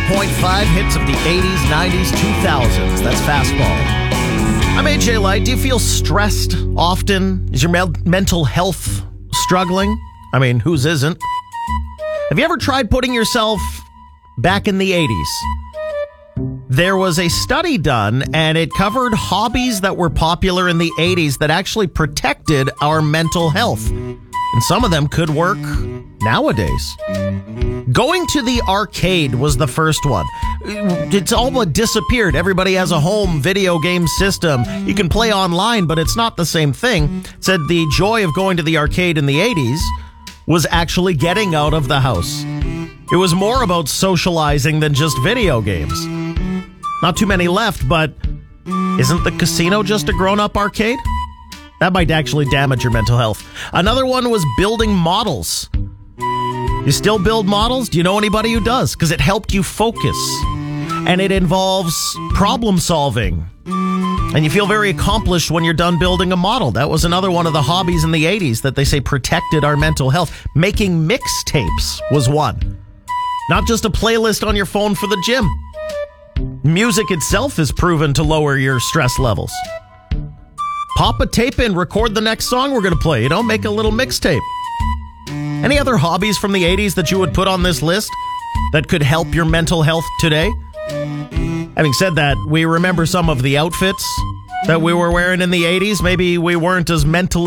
100.5 hits of the 80s, 90s, 2000s. That's Fastball. I'm AJ Light. Do you feel stressed often? Is your mental health struggling? I mean, whose isn't? Have you ever tried putting yourself back in the 80s? There was a study done, and it covered hobbies that were popular in the 80s that actually protected our mental health. And some of them could work nowadays. Going to the arcade was the first one. It's all but disappeared. Everybody has a home video game system. You can play online, but it's not the same thing. It said the joy of going to the arcade in the 80s was actually getting out of the house. It was more about socializing than just video games. Not too many left, but isn't the casino just a grown-up arcade? That might actually damage your mental health. Another one was building models. You still build models? Do you know anybody who does? Because it helped you focus. And it involves problem solving. And you feel very accomplished when you're done building a model. That was another one of the hobbies in the 80s that they say protected our mental health. Making mixtapes was one. Not just a playlist on your phone for the gym. Music itself is proven to lower your stress levels. Pop a tape in, record the next song we're going to play. Make a little mixtape. Any other hobbies from the 80s that you would put on this list that could help your mental health today? Having said that, we remember some of the outfits that we were wearing in the 80s. Maybe we weren't as mentally